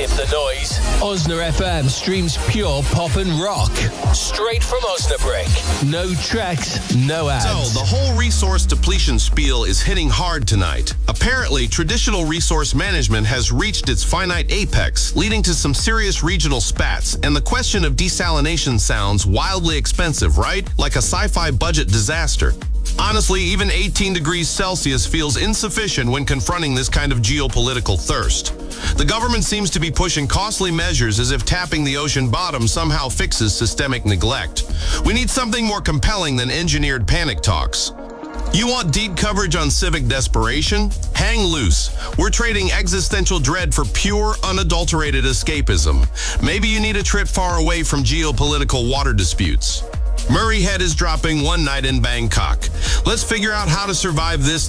skip the noise. Osna FM streams pure pop and rock. Straight from Osnabrück. No tracks, no ads. So, the whole resource depletion spiel is hitting hard tonight. Apparently, traditional resource management has reached its finite apex, leading to some serious regional spats, and the question of desalination sounds wildly expensive, right? Like a sci-fi budget disaster. Honestly, even 18 degrees Celsius feels insufficient when confronting this kind of geopolitical thirst. The government seems to be pushing costly measures as if tapping the ocean bottom somehow fixes systemic neglect. We need something more compelling than engineered panic talks. You want deep coverage on civic desperation? Hang loose. We're trading existential dread for pure, unadulterated escapism. Maybe you need a trip far away from geopolitical water disputes. Murray Head is dropping one night in Bangkok. Let's figure out how to survive this